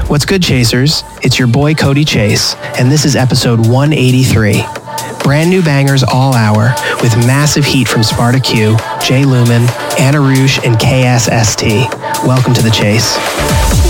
What's good, Chasers? It's your boy Cody Chase, and this is episode 183. Brand new bangers all hour with massive heat from Sparta Q, Jay Lumen, Anna Rouge, and KSST. Welcome to The Chase.